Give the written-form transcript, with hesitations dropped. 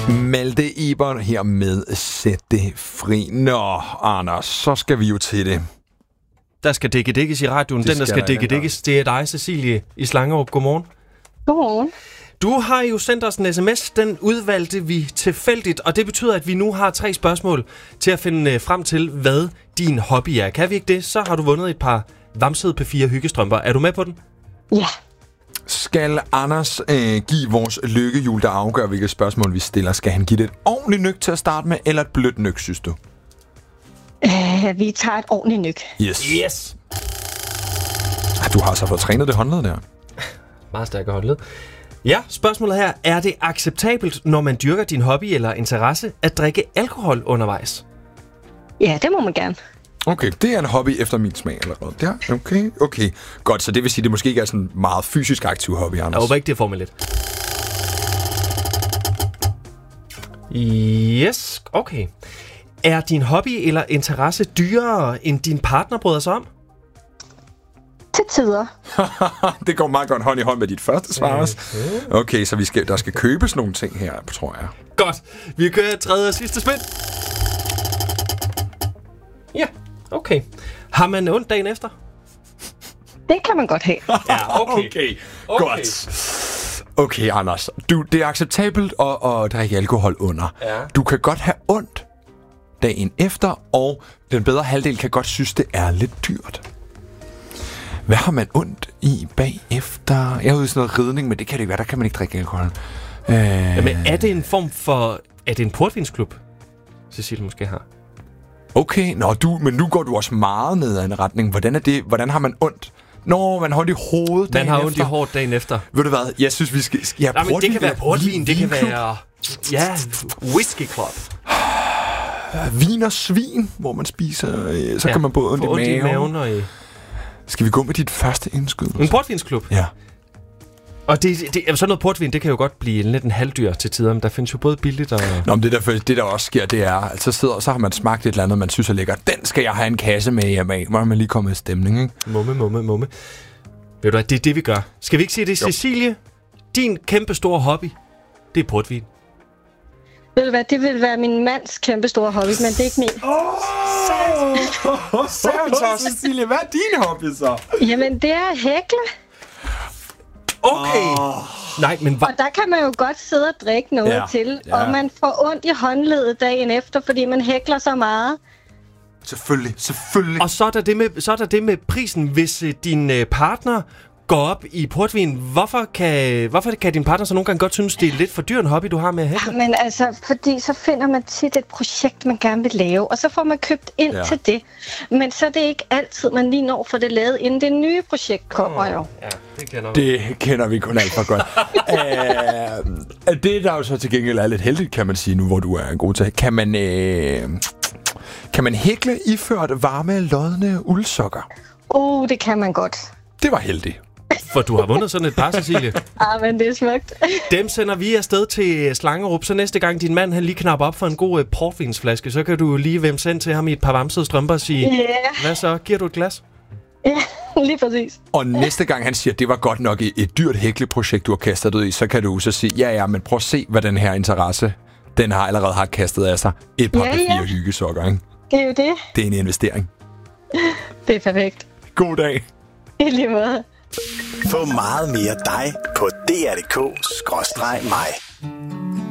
Malte Ebert her med Sæt det fri. Nå, Anders, så skal vi jo til det. Der skal dækkes i radioen. Den, der skal dækkes, det er dig, Cecilie i Slangerup. Godmorgen. Godmorgen. Du har jo sendt os en sms, den udvalgte vi tilfældigt, og det betyder, at vi nu har 3 spørgsmål til at finde frem til, hvad din hobby er. Kan vi ikke det, så har du vundet et par vamsede P4 hyggestrømper. Er du med på den? Ja. Skal Anders give vores lykkehjul, der afgør, hvilket spørgsmål vi stiller? Skal han give det et ordentligt nyk til at starte med, eller et blødt nyk, synes du? Vi tager et ordentligt nyk. Yes. Du har så fået trænet det håndled der. Meget stærkt håndled. Ja, spørgsmålet her. Er det acceptabelt, når man dyrker din hobby eller interesse, at drikke alkohol undervejs? Ja, det må man gerne. Okay, det er en hobby efter min smag allerede. Ja, okay. Godt, så det vil sige, at det måske ikke er sådan en meget fysisk aktiv hobby, Anders. Jeg håber ikke, det får mig lidt. Yes, okay. Er din hobby eller interesse dyrere, end din partner bryder sig om? Til tider. Det går meget godt hånd i hånd med dit første svar også. Okay, så der skal købes nogle ting her, tror jeg. Godt. Vi kører tredje og sidste spil. Ja, okay. Har man ondt dagen efter? Det kan man godt have. Ja, okay. Godt. Okay, Anders. Det er acceptabelt at drikke alkohol under. Ja. Du kan godt have ondt dagen efter, og den bedre halvdel kan godt synes, det er lidt dyrt. Hvad har man ondt i bagefter? Jeg er ude i sådan noget ridning, men det kan det ikke være. Der kan man ikke drikke alkohol. Men er det en form for... Er det en portvinsklub, Cecilie måske har? Okay, men nu går du også meget ned ad en retning. Hvordan er det? Hvordan har man ondt? Man har ondt i hovedet dagen efter. Man har ondt i hårdt dagen efter. Ved du hvad? Jeg synes, vi skal... Ja, men det kan være portvin, det kan være... Ja, whisky club. Vin og svin, hvor man spiser... Så kan man både ondt i maven og i... Skal vi gå med dit første indskud? En portvinsklub? Ja. Og sådan noget portvin, det kan jo godt blive lidt en halvdyr til tider, men der findes jo både billigt og... Nå, men det der også sker, det er, at så har man smagt et eller andet, man synes er lækkert. Den skal jeg have en kasse med hjemme af. Må man lige komme i stemning, ikke? Mumme. Ved du hvad, det er det, vi gør. Skal vi ikke sige det? Jo. Cecilie, din kæmpe store hobby, det er portvin. Ved du hvad, det vil være min mands kæmpe store hobby, men det er ikke min. Så, Cecilie, hvad er din hobby så? Jamen, det er at hækle. Okay. Nej, men og der kan man jo godt sidde og drikke noget til, og man får ondt i håndledet dagen efter, fordi man hækler så meget. Selvfølgelig. Og så er der det med prisen, hvis din partner går op i portvin. Hvorfor kan din partner så nogle gange godt synes, det er lidt for dyr en hobby, du har med at hækle? Men altså, fordi så finder man tit et projekt, man gerne vil lave, og så får man købt ind til det. Men så er det ikke altid, man lige når for det lavet, inden det nye projekt kommer jo. Ja, det kender vi kun alt for godt. Det der jo så til gengæld er lidt heldigt, kan man sige nu, hvor du er en god til. Kan man hækle iført varme, lodne uldsokker? Det kan man godt. Det var heldigt. For du har vundet sådan et par, Cecilie. Men det er smukt. Dem sender vi afsted til Slangerup, så næste gang din mand han lige knapper op for en god portvinsflaske, så kan du lige vemme sendt til ham i et par vamsede strømper og sige, hvad så, giver du et glas? Ja, lige præcis. Og næste gang han siger, at det var godt nok et dyrt hækleprojekt, du har kastet ud i, så kan du så sige, ja, men prøv at se, hvad den her interesse, den har allerede har kastet af sig. Et par P4 hyggesokker, ikke? Det er jo det. Det er en investering. Det er perfekt. God dag. I lige måde. Få meget mere dig på dr.dk/mig.